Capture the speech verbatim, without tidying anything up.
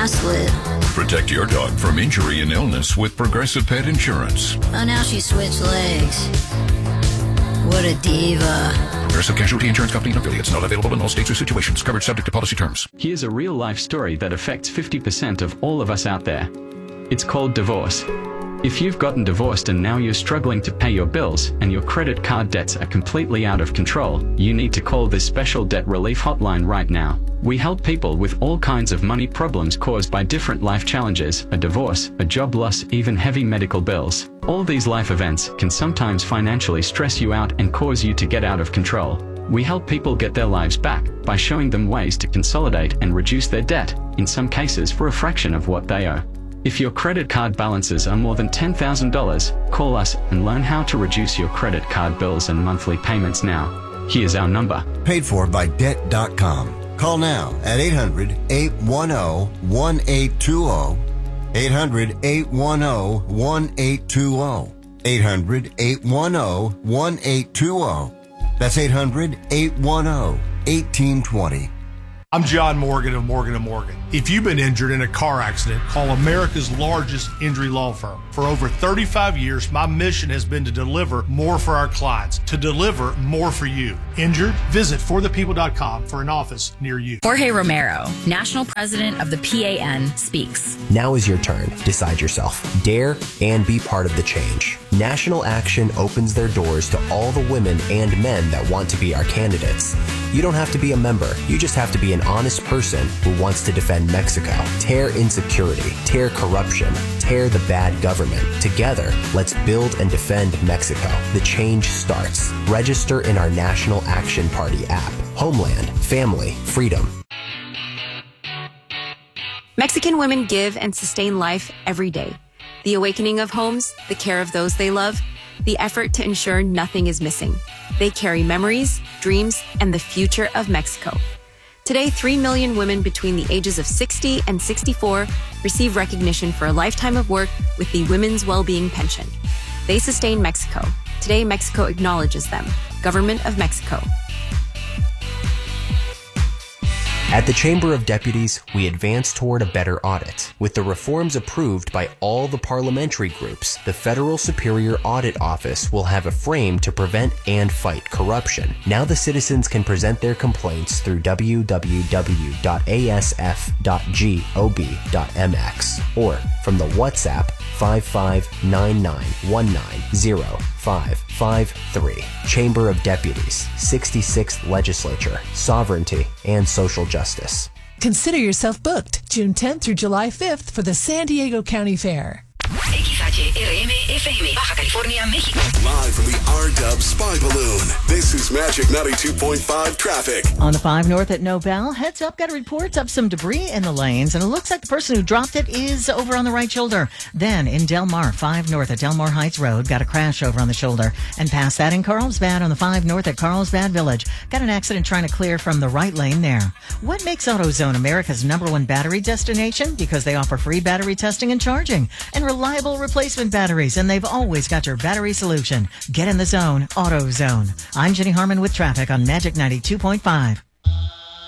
gaslit. Protect your dog from injury and illness with Progressive Pet Insurance. Oh, now she switched legs. What a diva. Progressive Casualty Insurance Company and affiliates. Not available in all states or situations. Coverage subject to policy terms. Here's a real-life story that affects fifty percent of all of us out there. It's called divorce. If you've gotten divorced and now you're struggling to pay your bills and your credit card debts are completely out of control, you need to call this special debt relief hotline right now. We help people with all kinds of money problems caused by different life challenges, a divorce, a job loss, even heavy medical bills. All these life events can sometimes financially stress you out and cause you to get out of control. We help people get their lives back by showing them ways to consolidate and reduce their debt, in some cases for a fraction of what they owe. If your credit card balances are more than ten thousand dollars, call us and learn how to reduce your credit card bills and monthly payments now. Here's our number. Paid for by debt dot com. Call now at eight hundred, eight one zero, one eight two zero. eight hundred, eight one zero, one eight two zero. eight hundred, eight one zero, one eight two zero. That's eight hundred, eight one zero, one eight two zero. I'm John Morgan of Morgan and Morgan. If you've been injured in a car accident, call America's largest injury law firm. For over thirty-five years, my mission has been to deliver more for our clients, to deliver more for you. Injured? Visit for the people dot com for an office near you. Jorge Romero, National President of the P A N, speaks. Now is your turn. Decide yourself. Dare and be part of the change. National Action opens their doors to all the women and men that want to be our candidates. You don't have to be a member. You just have to be an honest person who wants to defend Mexico. Tear insecurity, tear corruption, tear the bad government. Together, let's build and defend Mexico. The change starts. Register in our National Action Party app. Homeland, family, freedom. Mexican women give and sustain life every day. The awakening of homes, the care of those they love, the effort to ensure nothing is missing. They carry memories, dreams, and the future of Mexico. Today, three million women between the ages of sixty and sixty-four receive recognition for a lifetime of work with the Women's Wellbeing Pension. They sustain Mexico. Today, Mexico acknowledges them. Government of Mexico. At the Chamber of Deputies, we advance toward a better audit. With the reforms approved by all the parliamentary groups, the Federal Superior Audit Office will have a frame to prevent and fight corruption. Now the citizens can present their complaints through w w w dot a s f dot gov dot m x or from the WhatsApp five five nine nine one nine zero five five three. Chamber of Deputies, sixty-sixth Legislature, Sovereignty and Social Justice. Consider yourself booked June tenth through July fifth for the San Diego County Fair. X H R M F M, Baja California, Mexico. Live from the R-Dub Spy Balloon, this is Magic ninety-two point five traffic. On the five North at Nobel, heads up, got a report of some debris in the lanes, and it looks like the person who dropped it is over on the right shoulder. Then in Del Mar, five North at Del Mar Heights Road, got a crash over on the shoulder. And past that in Carlsbad on the five North at Carlsbad Village, got an accident trying to clear from the right lane there. What makes AutoZone America's number one battery destination? Because they offer free battery testing and charging and reliable replacement batteries, and they've always got your battery solution. Get in the zone, AutoZone. I'm Jenny Harmon with traffic on Magic ninety-two point five.